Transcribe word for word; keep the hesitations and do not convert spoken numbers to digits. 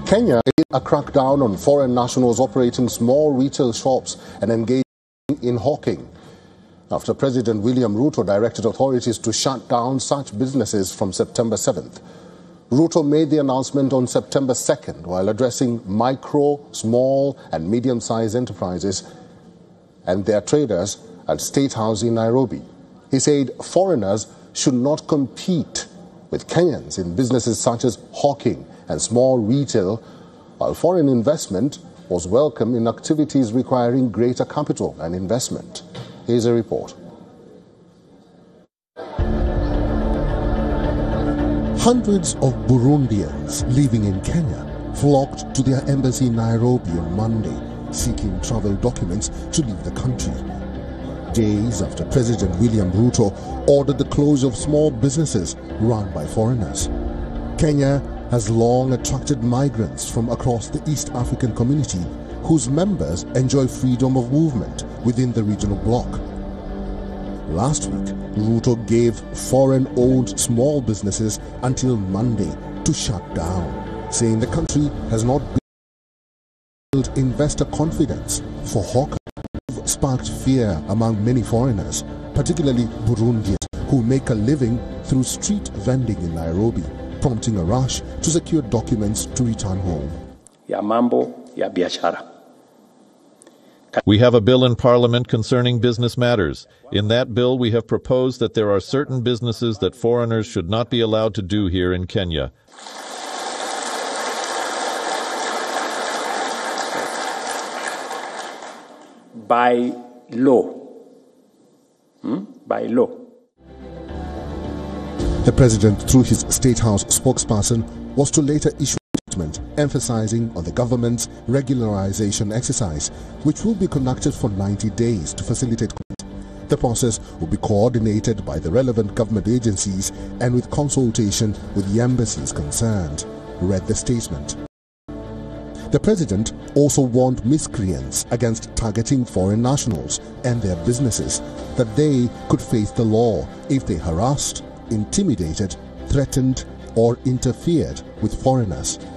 Kenya is a crackdown on foreign nationals operating small retail shops and engaging in hawking, after President William Ruto directed authorities to shut down such businesses from September seventh. Ruto made the announcement on September second while addressing micro, small and medium-sized enterprises and their traders at State House in Nairobi. He said foreigners should not compete with Kenyans in businesses such as hawking and small retail, while foreign investment was welcome in activities requiring greater capital and investment. Here's a report. Hundreds of Burundians living in Kenya flocked to their embassy in Nairobi on Monday, seeking travel documents to leave the country. Days after President William Ruto ordered the closure of small businesses run by foreigners. Kenya has long attracted migrants from across the East African community whose members enjoy freedom of movement within the regional bloc. Last week, Ruto gave foreign-owned small businesses until Monday to shut down, saying the country has not built investor confidence for hawkers. Sparked fear among many foreigners, particularly Burundians, who make a living through street vending in Nairobi, prompting a rush to secure documents to return home. Ya mambo ya biashara. We have a bill in Parliament concerning business matters. In that bill, we have proposed that there are certain businesses that foreigners should not be allowed to do here in Kenya. By law. Hmm? By law. The president, through his State House spokesperson, was to later issue a statement emphasizing on the government's regularization exercise, which will be conducted for ninety days to facilitate. The process will be coordinated by the relevant government agencies and with consultation with the embassies concerned, read the statement. The president also warned miscreants against targeting foreign nationals and their businesses, that they could face the law if they harassed, intimidated, threatened or interfered with foreigners.